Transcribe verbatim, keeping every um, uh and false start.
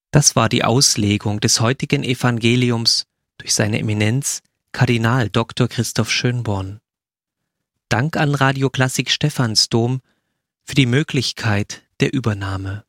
Das war die Auslegung des heutigen Evangeliums durch seine Eminenz Kardinal Doktor Christoph Schönborn. Dank an Radio Klassik Stephansdom für die Möglichkeit der Übernahme.